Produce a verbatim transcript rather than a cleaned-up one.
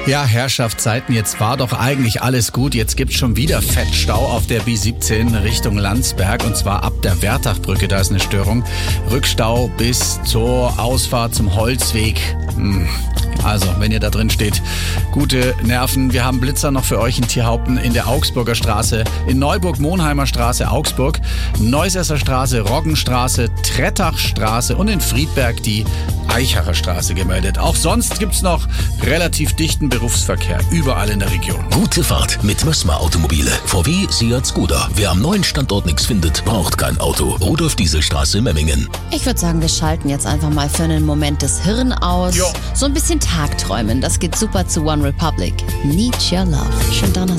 Ja, Herrschaftszeiten, jetzt war doch eigentlich alles gut. Jetzt gibt's schon wieder Fettstau auf der B siebzehn Richtung Landsberg und zwar ab der Wertachbrücke, da ist eine Störung. Rückstau bis zur Ausfahrt zum Holzweg. Hm. Also, wenn ihr da drin steht, gute Nerven. Wir haben Blitzer noch für euch in Tierhaupten in der Augsburger Straße, in Neuburg-Monheimer Straße, Augsburg, Neusesser Straße, Roggenstraße, Trettachstraße und in Friedberg die Eichacher Straße gemeldet. Auch sonst gibt's noch relativ dichten Berufsverkehr überall in der Region. Gute Fahrt mit Mössmer Automobile. V W, Seat, Skoda. Wer am neuen Standort nichts findet, braucht kein Auto. Rudolf-Diesel-Straße, Memmingen. Ich würde sagen, wir schalten jetzt einfach mal für einen Moment das Hirn aus. Jo. So ein bisschen Tagträumen. Das geht super zu One Republic. Need Your Love. Schönen Donnerstag.